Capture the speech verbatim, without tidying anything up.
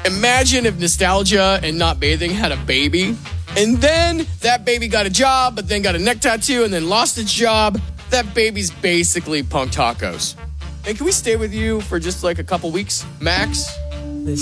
Imagine if Nostalgia and Not Bathing had a baby, and then that baby got a job, but then got a neck tattoo, and then lost its job. That baby's basically Punk Tacos. And can we stay with you for just like a couple weeks, max?